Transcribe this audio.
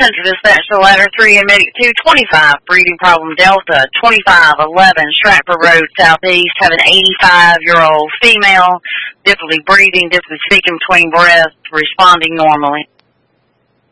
Central Dispatch to Ladder 3 and Medic 225, breathing problem Delta, 2511 Stratford Road Southeast, have an 85-year-old female, difficulty breathing, difficulty speaking between breaths, responding normally.